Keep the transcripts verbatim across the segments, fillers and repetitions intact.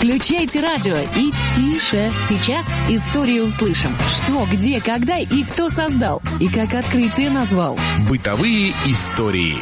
Включайте радио и тише. Сейчас историю услышим. Что, где, когда и кто создал. И как открытие назвал. Бытовые истории.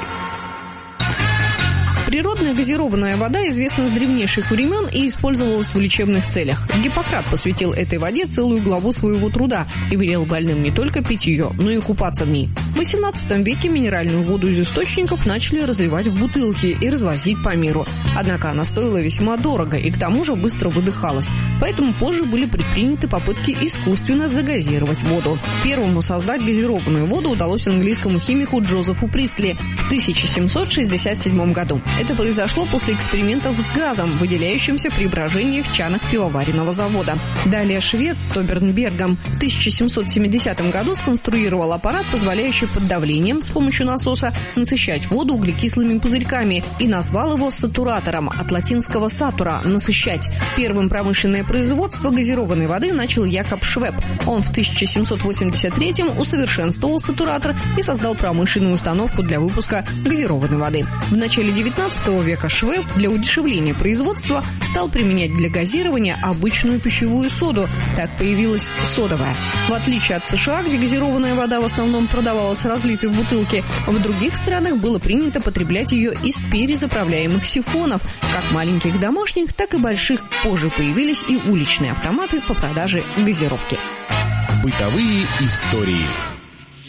Природная газированная вода известна с древнейших времен и использовалась в лечебных целях. Гиппократ посвятил этой воде целую главу своего труда и велел больным не только пить ее, но и купаться в ней. В восемнадцатом веке минеральную воду из источников начали разливать в бутылки и развозить по миру. Однако она стоила весьма дорого и к тому же быстро выдыхалась. Поэтому позже были предприняты попытки искусственно загазировать воду. Первому создать газированную воду удалось английскому химику Джозефу Пристли в тысяча семьсот шестьдесят седьмом году. Это произошло после экспериментов с газом, выделяющимся при брожении в чанах пивоваренного завода. Далее швед Тоберн Бергам в тысяча семьсот семидесятом году сконструировал аппарат, позволяющий под давлением с помощью насоса насыщать воду углекислыми пузырьками, и назвал его сатуратором, от латинского «сатура» – «насыщать». Первым промышленное производство газированной воды начал Якоб Швеб. Он в тысяча семьсот восемьдесят третьем усовершенствовал сатуратор и создал промышленную установку для выпуска газированной воды. В начале девятнадцатого века Швеб для удешевления производства стал применять для газирования обычную пищевую соду. Так появилась содовая. В отличие от США, где газированная вода в основном продавалась разлитой в бутылке, в других странах было принято потреблять ее из перезаправляемых сифонов, как маленьких домашних, так и больших. Позже появились и уличные автоматы по продаже газировки. Бытовые истории.